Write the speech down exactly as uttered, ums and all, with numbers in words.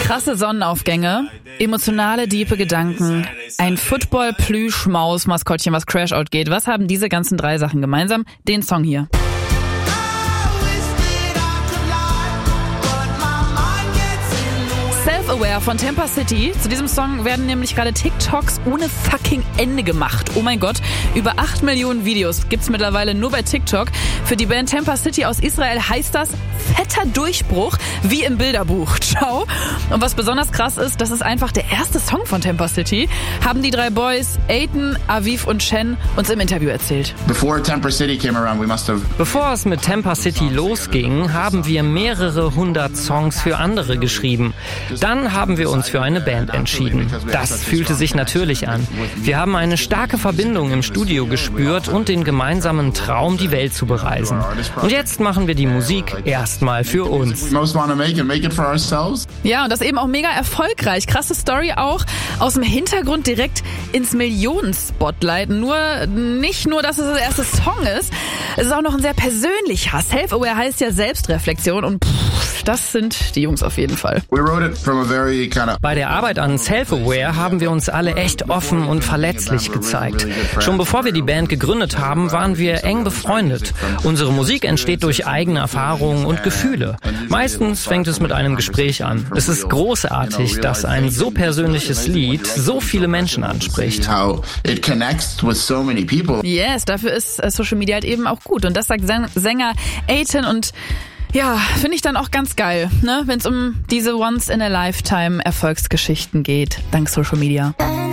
Krasse Sonnenaufgänge, emotionale, diepe Gedanken, ein Football-Plüsch-Maus-Maskottchen, was Crash-Out geht. Was haben diese ganzen drei Sachen gemeinsam? Den Song hier. Self-Aware von Tampa City. Zu diesem Song werden nämlich gerade TikToks ohne fucking Ende gemacht. Oh mein Gott, über acht Millionen Videos gibt's mittlerweile nur bei TikTok. Für die Band Tampa City aus Israel heißt das fetter Durchbruch, wie im Bilderbuch. Ciao. Und was besonders krass ist, das ist einfach der erste Song von Tampa City, haben die drei Boys, Eitan, Aviv und Shen, uns im Interview erzählt. Before Tampa City came around, we must have... Bevor es mit Tampa City losging, haben wir mehrere hundert Songs für andere geschrieben. Dann haben wir uns für eine Band entschieden. Das fühlte sich natürlich an. Wir haben eine starke Verbindung im Studio gespürt und den gemeinsamen Traum, die Welt zu bereisen. Und jetzt machen wir die Musik erstmal für uns. Ja, und das eben auch mega erfolgreich. Krasse Story auch. Aus dem Hintergrund direkt ins Millionen-Spotlight. Nur, nicht nur, dass es das erste Song ist, es ist auch noch ein sehr persönlicher. Self-Aware heißt ja Selbstreflexion und pff, das sind die Jungs auf jeden Fall. Bei der Arbeit an Self-Aware haben wir uns alle echt offen und verletzlich gezeigt. Schon bevor wir die Band gegründet haben, waren wir eng befreundet. Unsere Musik entsteht durch eigene Erfahrungen und Gefühle. Meistens fängt es mit einem Gespräch an. Es ist großartig, dass ein so persönliches Lied so viele Menschen anspricht. Yes, dafür ist Social Media halt eben auch gut. Und das sagt Sänger Eitan und ja, finde ich dann auch ganz geil, ne? Wenn es um diese Once-in-a-Lifetime-Erfolgsgeschichten geht, dank Social Media.